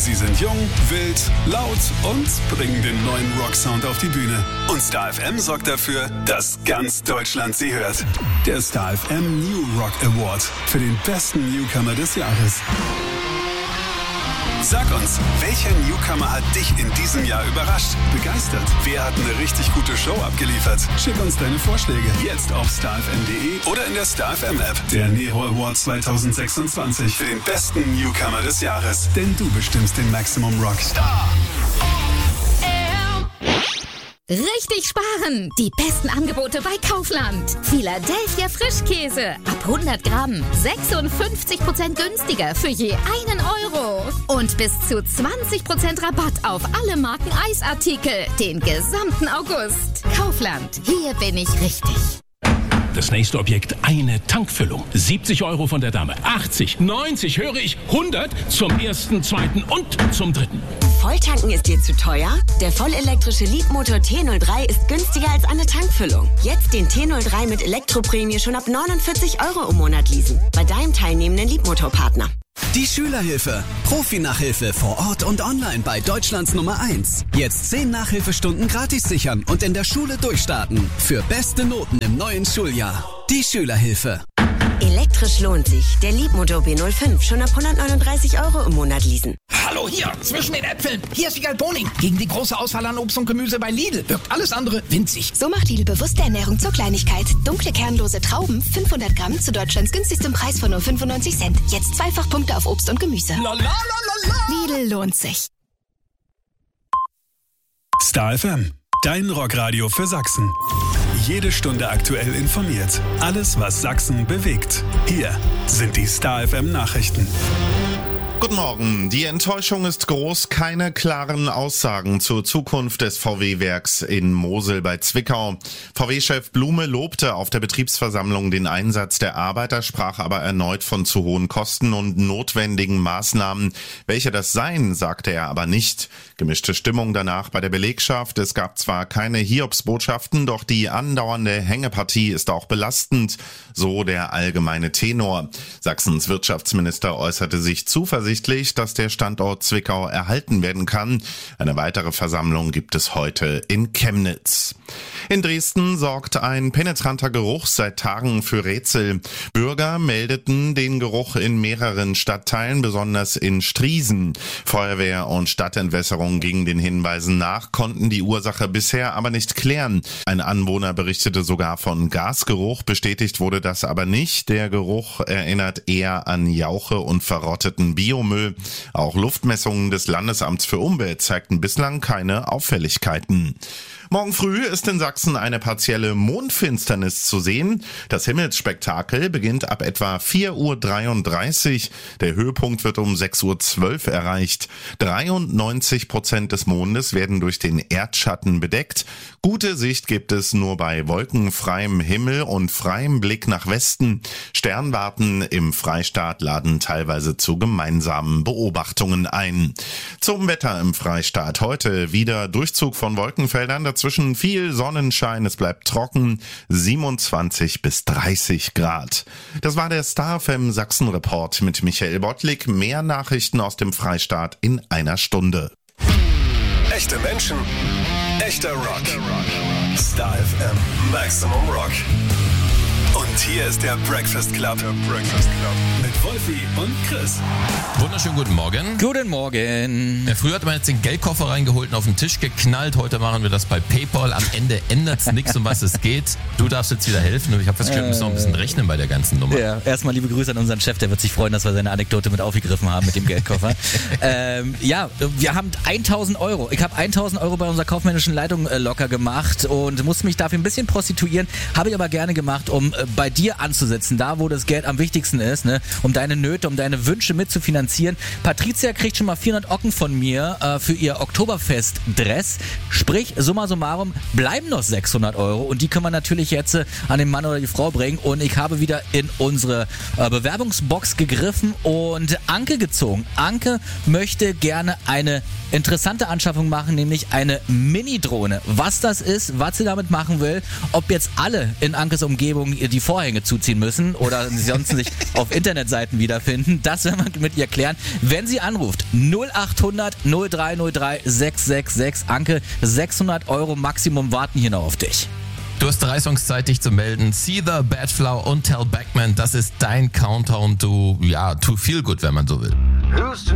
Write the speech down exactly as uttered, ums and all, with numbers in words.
Sie sind jung, wild, laut und bringen den neuen Rock-Sound auf die Bühne. Und Star F M sorgt dafür, dass ganz Deutschland sie hört. Der Star F M New Rock Award für den besten Newcomer des Jahres. Sag uns, welcher Newcomer hat dich in diesem Jahr überrascht, begeistert? Wer hat eine richtig gute Show abgeliefert? Schick uns deine Vorschläge jetzt auf star f m punkt d e oder in der Star F M App. Der Nero Award zwanzig sechsundzwanzig für den besten Newcomer des Jahres. Denn du bestimmst den Maximum Rock. Star Richtig sparen! Die besten Angebote bei Kaufland. Philadelphia Frischkäse. Ab hundert Gramm. sechsundfünfzig Prozent günstiger für je einen Euro. Und bis zu zwanzig Prozent Rabatt auf alle Marken Eisartikel. Den gesamten August. Kaufland. Hier bin ich richtig. Das nächste Objekt, eine Tankfüllung. siebzig Euro von der Dame. achtzig, neunzig, höre ich, hundert zum ersten, zweiten und zum dritten. Volltanken ist dir zu teuer? Der vollelektrische Leapmotor T null drei ist günstiger als eine Tankfüllung. Jetzt den T null drei mit Elektroprämie schon ab neunundvierzig Euro im Monat leasen. Bei deinem teilnehmenden Leapmotor-Partner. Die Schülerhilfe. Profi-Nachhilfe vor Ort und online bei Deutschlands Nummer eins. Jetzt zehn Nachhilfestunden gratis sichern und in der Schule durchstarten. Für beste Noten im neuen Schuljahr. Die Schülerhilfe. Elektrisch lohnt sich. Der Leapmotor B null fünf schon ab hundertneununddreißig Euro im Monat leasen. Hallo hier, zwischen den Äpfeln. Hier ist Wiegald Boning. Gegen die große Auswahl an Obst und Gemüse bei Lidl wirkt alles andere winzig. So macht Lidl bewusste Ernährung zur Kleinigkeit. Dunkle, kernlose Trauben, fünfhundert Gramm zu Deutschlands günstigstem Preis von nur fünfundneunzig Cent. Jetzt zweifach Punkte auf Obst und Gemüse. La, la, la, la, la. Lidl lohnt sich. Star F M, dein Rockradio für Sachsen. Jede Stunde aktuell informiert. Alles, was Sachsen bewegt. Hier sind die Star F M Nachrichten. Guten Morgen. Die Enttäuschung ist groß. Keine klaren Aussagen zur Zukunft des V W-Werks in Mosel bei Zwickau. V W-Chef Blume lobte auf der Betriebsversammlung den Einsatz der Arbeiter, sprach aber erneut von zu hohen Kosten und notwendigen Maßnahmen. Welche das seien, sagte er aber nicht. Gemischte Stimmung danach bei der Belegschaft. Es gab zwar keine Hiobsbotschaften, doch die andauernde Hängepartie ist auch belastend, so der allgemeine Tenor. Sachsens Wirtschaftsminister äußerte sich zuversichtlich, dass der Standort Zwickau erhalten werden kann. Eine weitere Versammlung gibt es heute in Chemnitz. In Dresden sorgt ein penetranter Geruch seit Tagen für Rätsel. Bürger meldeten den Geruch in mehreren Stadtteilen, besonders in Striesen. Feuerwehr und Stadtentwässerung gingen den Hinweisen nach, konnten die Ursache bisher aber nicht klären. Ein Anwohner berichtete sogar von Gasgeruch, bestätigt wurde das aber nicht. Der Geruch erinnert eher an Jauche und verrotteten Biomüll. Auch Luftmessungen des Landesamts für Umwelt zeigten bislang keine Auffälligkeiten. Morgen früh ist in Sachsen eine partielle Mondfinsternis zu sehen. Das Himmelsspektakel beginnt ab etwa vier Uhr dreiunddreißig. Der Höhepunkt wird um sechs Uhr zwölf erreicht. dreiundneunzig Prozent des Mondes werden durch den Erdschatten bedeckt. Gute Sicht gibt es nur bei wolkenfreiem Himmel und freiem Blick nach Westen. Sternwarten im Freistaat laden teilweise zu gemeinsamen Beobachtungen ein. Zum Wetter im Freistaat. Heute wieder Durchzug von Wolkenfeldern. Dazwischen viel Sonnenschein, es bleibt trocken, siebenundzwanzig bis dreißig Grad. Das war der Star F M Sachsen Report mit Michael Bottlik. Mehr Nachrichten aus dem Freistaat in einer Stunde. Echte Menschen, echter Rock. Star F M Maximum Rock. Und hier ist der Breakfast Club. Der Breakfast Club. Mit Wolfi und Chris. Wunderschönen guten Morgen. Guten Morgen. Ja, früher hat man jetzt den Geldkoffer reingeholt und auf den Tisch geknallt. Heute machen wir das bei PayPal. Am Ende ändert es nichts, um was es geht. Du darfst jetzt wieder helfen. Ich habe festgestellt, wir müssen noch ein bisschen rechnen bei der ganzen Nummer. Ja, erstmal liebe Grüße an unseren Chef. Der wird sich freuen, dass wir seine Anekdote mit aufgegriffen haben mit dem Geldkoffer. ähm, ja, wir haben tausend Euro. Ich habe tausend Euro bei unserer kaufmännischen Leitung äh, locker gemacht und musste mich dafür ein bisschen prostituieren. Habe ich aber gerne gemacht, um äh, bei dir anzusetzen, da wo das Geld am wichtigsten ist, ne? Um deine Nöte, um deine Wünsche mitzufinanzieren. Patricia kriegt schon mal vierhundert Ocken von mir äh, für ihr Oktoberfest-Dress. Sprich, summa summarum, bleiben noch sechshundert Euro und die können wir natürlich jetzt äh, an den Mann oder die Frau bringen und ich habe wieder in unsere äh, Bewerbungsbox gegriffen und Anke gezogen. Anke möchte gerne eine interessante Anschaffung machen, nämlich eine Mini-Drohne. Was das ist, was sie damit machen will, ob jetzt alle in Ankes Umgebung die Vor Vorhänge zuziehen müssen oder sie sonst sich auf Internetseiten wiederfinden. Das werden wir mit ihr klären, wenn sie anruft. null achthundert null drei null drei sechs sechs sechs. Anke, sechshundert Euro Maximum warten hier noch auf dich. Du hast drei Songs Zeit, dich zu melden. Seether, Badflower und Tell Backman, das ist dein Countdown to, ja, to Feel Good, wenn man so will.